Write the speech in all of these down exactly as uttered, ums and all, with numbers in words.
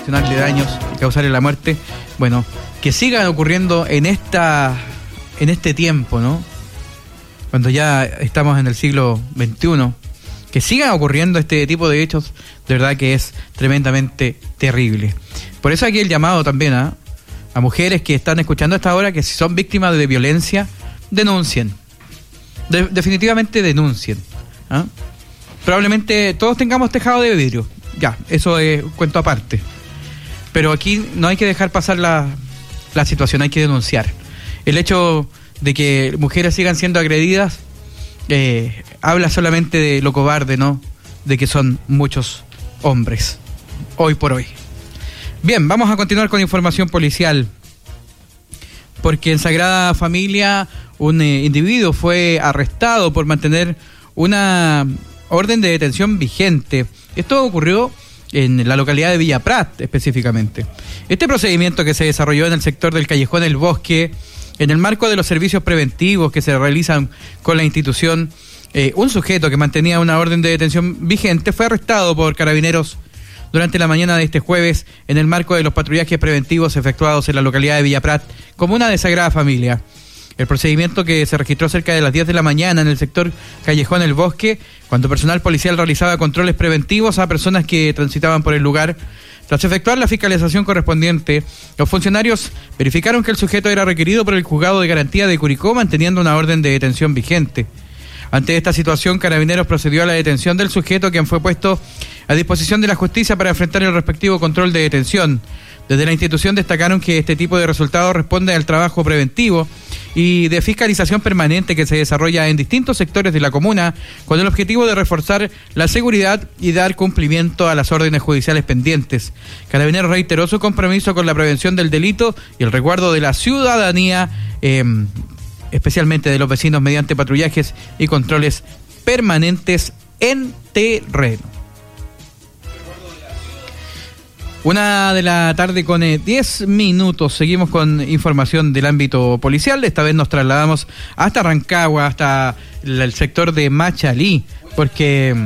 ocasionarle daños y causarle la muerte, bueno, que sigan ocurriendo en esta en este tiempo, ¿no? Cuando ya estamos en el siglo veintiuno, que sigan ocurriendo este tipo de hechos, de verdad que es tremendamente terrible. Por eso aquí el llamado también ¿eh? a mujeres que están escuchando a esta hora, que si son víctimas de violencia, denuncien. De- definitivamente denuncien. ¿eh? Probablemente todos tengamos tejado de vidrio. Ya, eso es un cuento aparte. Pero aquí no hay que dejar pasar la, la situación, hay que denunciar. El hecho de que mujeres sigan siendo agredidas eh, habla solamente de lo cobarde, ¿no? De que son muchos hombres, hoy por hoy. Bien, vamos a continuar con información policial. Porque en Sagrada Familia un eh, individuo fue arrestado por mantener una orden de detención vigente. Esto ocurrió en la localidad de Villa Prat, específicamente. Este procedimiento que se desarrolló en el sector del Callejón El Bosque, en el marco de los servicios preventivos que se realizan con la institución, eh, un sujeto que mantenía una orden de detención vigente fue arrestado por carabineros durante la mañana de este jueves en el marco de los patrullajes preventivos efectuados en la localidad de Villa Prat, comuna de Sagrada Familia. El procedimiento, que se registró cerca de las diez de la mañana en el sector Callejón El Bosque, cuando personal policial realizaba controles preventivos a personas que transitaban por el lugar. Tras efectuar la fiscalización correspondiente, los funcionarios verificaron que el sujeto era requerido por el Juzgado de Garantía de Curicó, manteniendo una orden de detención vigente. Ante esta situación, Carabineros procedió a la detención del sujeto, quien fue puesto a disposición de la justicia para enfrentar el respectivo control de detención. Desde la institución destacaron que este tipo de resultados responde al trabajo preventivo y de fiscalización permanente que se desarrolla en distintos sectores de la comuna, con el objetivo de reforzar la seguridad y dar cumplimiento a las órdenes judiciales pendientes. Carabineros reiteró su compromiso con la prevención del delito y el resguardo de la ciudadanía, eh, especialmente de los vecinos, mediante patrullajes y controles permanentes en terreno. Una de la tarde con eh, diez minutos. Seguimos con información del ámbito policial. Esta vez nos trasladamos hasta Rancagua, hasta el, el sector de Machalí, porque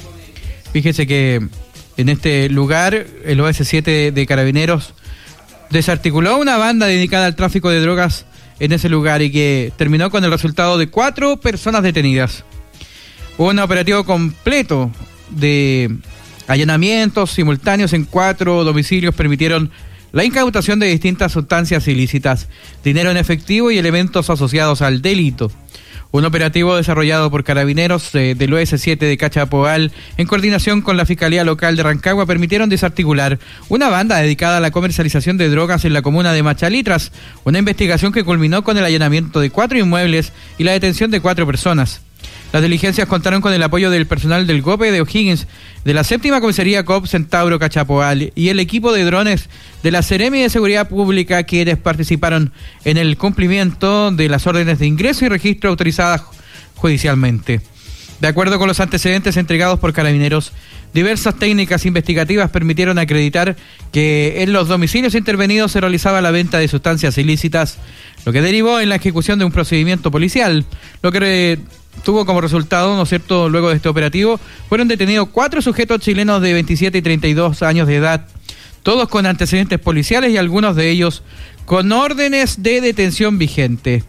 fíjese que en este lugar el O S siete de, de Carabineros desarticuló una banda dedicada al tráfico de drogas en ese lugar y que terminó con el resultado de cuatro personas detenidas. Hubo un operativo completo de allanamientos simultáneos en cuatro domicilios, permitieron la incautación de distintas sustancias ilícitas, dinero en efectivo y elementos asociados al delito. Un operativo desarrollado por Carabineros eh, del O S siete de Cachapoal, en coordinación con la Fiscalía Local de Rancagua, permitieron desarticular una banda dedicada a la comercialización de drogas en la comuna de Machalí, tras una investigación que culminó con el allanamiento de cuatro inmuebles y la detención de cuatro personas. Las diligencias contaron con el apoyo del personal del GOPE de O'Higgins, de la séptima comisaría C O P Centauro Cachapoal y el equipo de drones de la Seremi de Seguridad Pública, quienes participaron en el cumplimiento de las órdenes de ingreso y registro autorizadas judicialmente. De acuerdo con los antecedentes entregados por Carabineros, diversas técnicas investigativas permitieron acreditar que en los domicilios intervenidos se realizaba la venta de sustancias ilícitas, lo que derivó en la ejecución de un procedimiento policial, lo que re- tuvo como resultado, ¿no es cierto?, luego de este operativo, fueron detenidos cuatro sujetos chilenos de veintisiete y treinta y dos años de edad, todos con antecedentes policiales y algunos de ellos con órdenes de detención vigente.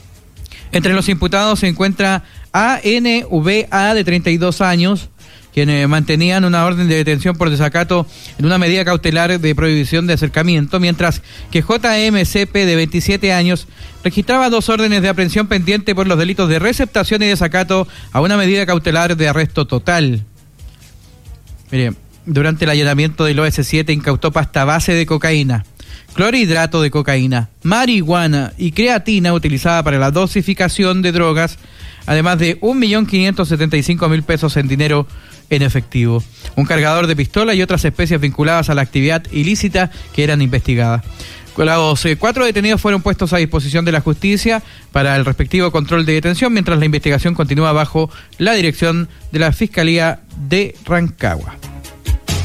Entre los imputados se encuentra A N V A de treinta y dos años, quienes mantenían una orden de detención por desacato en una medida cautelar de prohibición de acercamiento, mientras que J M C P de veintisiete años registraba dos órdenes de aprehensión pendiente por los delitos de receptación y desacato a una medida cautelar de arresto total. Mire, durante el allanamiento del O S siete incautó pasta base de cocaína, clorhidrato de cocaína, marihuana y creatina utilizada para la dosificación de drogas, además de un millón quinientos setenta y cinco mil pesos en dinero en efectivo, un cargador de pistola y otras especies vinculadas a la actividad ilícita que eran investigadas. Los eh, cuatro detenidos fueron puestos a disposición de la justicia para el respectivo control de detención, mientras la investigación continúa bajo la dirección de la Fiscalía de Rancagua.